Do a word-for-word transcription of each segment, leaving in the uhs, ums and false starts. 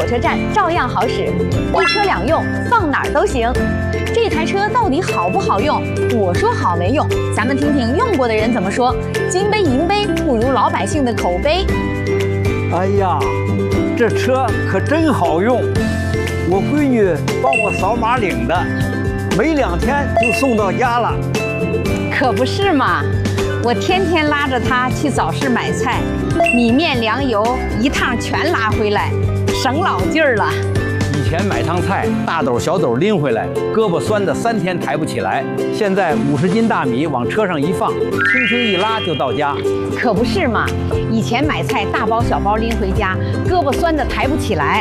火车站照样好使，一车两用，放哪儿都行。这台车到底好不好用？我说好没用，咱们听听用过的人怎么说。金杯银杯不如老百姓的口碑。 哎呀，这车可真好用，我闺女帮我扫码领的，没两天就送到家了。 可不是嘛，我天天拉着她去早市买菜，米面粮油一趟全拉回来，省老劲儿了。 以前买趟菜，大斗小斗拎回来，胳膊酸的三天抬不起来。现在五十斤大米往车上一放，轻轻一拉就到家。 可不是嘛，以前买菜大包小包拎回家，胳膊酸的抬不起来。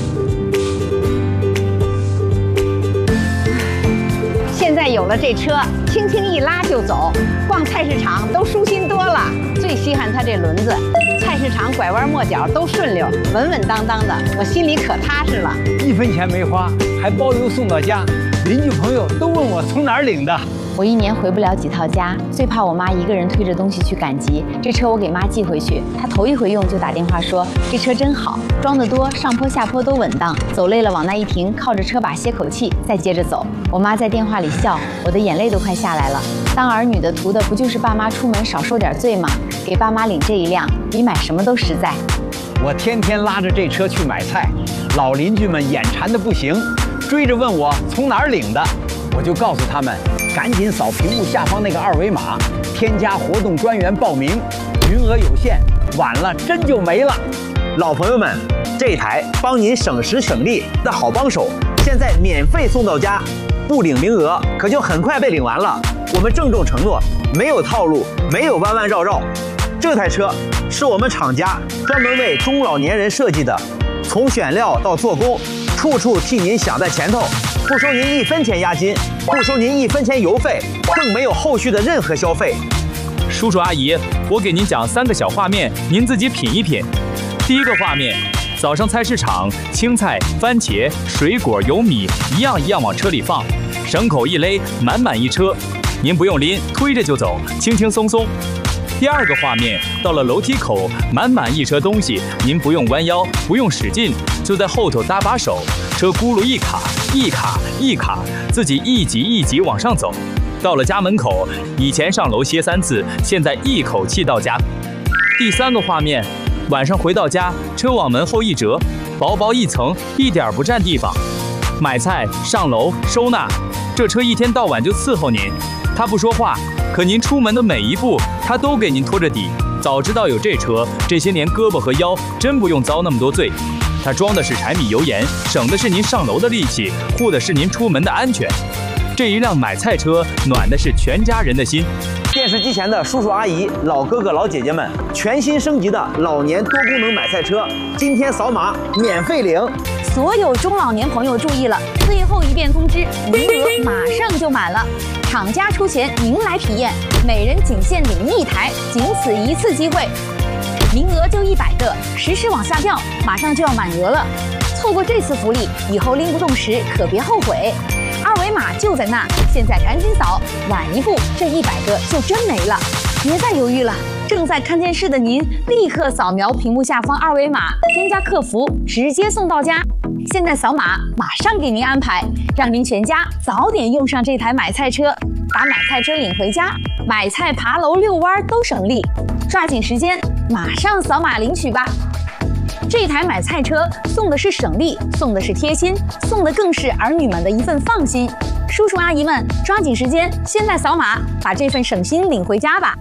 现在有了这车，轻轻一拉就走，逛菜市场都舒心多了。最稀罕它这轮子，菜市场拐弯抹角都顺溜，稳稳当当的，我心里可踏实了。 一分钱没花，还包邮送到家，邻居朋友都问我从哪儿领的。 我一年回不了几套家，最怕我妈一个人推着东西去赶集。这车我给妈寄回去，她头一回用就打电话说这车真好，装得多，上坡下坡都稳当，走累了往那一停，靠着车把歇口气，再接着走。我妈在电话里笑，我的眼泪都快下来了。当儿女的图的不就是爸妈出门少受点罪吗？给爸妈领这一辆，比买什么都实在。 我天天拉着这车去买菜，老邻居们眼馋的不行，追着问我从哪儿领的，我就告诉他们，赶紧扫屏幕下方那个二维码，添加活动专员报名，名额有限，晚了真就没了。 老朋友们，这台帮您省时省力的好帮手，现在免费送到家，不领名额可就很快被领完了。我们郑重承诺，没有套路，没有弯弯绕绕。这台车是我们厂家专门为中老年人设计的，从选料到做工，处处替您想在前头，不收您一分钱押金，不收您一分钱油费，更没有后续的任何消费。 叔叔阿姨，我给您讲三个小画面，您自己品一品。第一个画面，早上菜市场，青菜、番茄、水果、油米一样一样往车里放，绳口一勒，满满一车，您不用拎，推着就走，轻轻松松。第二个画面，到了楼梯口，满满一车东西，您不用弯腰，不用使劲，就在后头搭把手，车轱辘一卡一卡一卡，自己一级一级往上走。到了家门口，以前上楼歇三次，现在一口气到家。第三个画面，晚上回到家，车往门后一折，薄薄一层，一点不占地方。买菜、上楼、收纳，这车一天到晚就伺候您。他不说话，可您出门的每一步，他都给您拖着底。早知道有这车，这些年胳膊和腰真不用遭那么多罪。它装的是柴米油盐，省的是您上楼的力气，护的是您出门的安全。这一辆买菜车，暖的是全家人的心。 电视机前的叔叔阿姨、老哥哥老姐姐们，全新升级的老年多功能买菜车，今天扫码免费领。 所有中老年朋友注意了，最后一遍通知，名额马上就满了。厂家出钱，您来体验，每人仅限领一台，仅此一次机会，名额就一百个，时时往下掉，马上就要满额了。错过这次福利，以后拎不动时可别后悔。二维码就在那，现在赶紧扫，晚一步这一百个就真没了。别再犹豫了，正在看电视的您，立刻扫描屏幕下方二维码，添加客服，直接送到家。现在扫码，马上给您安排，让您全家早点用上这台买菜车，把买菜车领回家，买菜、爬楼、遛弯都省力。抓紧时间，马上扫码领取吧。这台买菜车送的是省力，送的是贴心，送的更是儿女们的一份放心。叔叔阿姨们，抓紧时间，现在扫码，把这份省心领回家吧。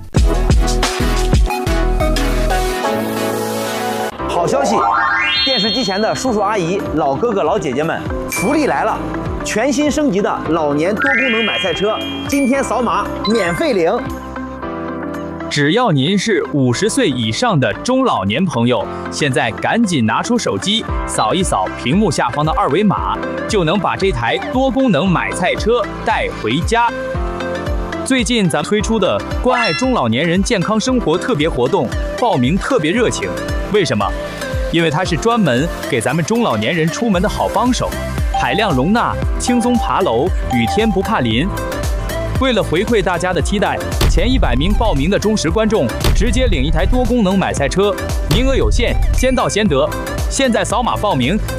好消息！电视机前的叔叔阿姨、老哥哥老姐姐们，福利来了！全新升级的老年多功能买菜车，今天扫码免费领。 只要您是五十岁以上的中老年朋友，现在赶紧拿出手机，扫一扫屏幕下方的二维码，就能把这台多功能买菜车带回家。最近咱推出的关爱中老年人健康生活特别活动，报名特别热情。为什么？因为它是专门给咱们中老年人出门的好帮手，海量容纳，轻松爬楼，雨天不怕淋。为了回馈大家的期待，前一百名报名的忠实观众直接领一台多功能买菜车，名额有限，先到先得。现在扫码报名，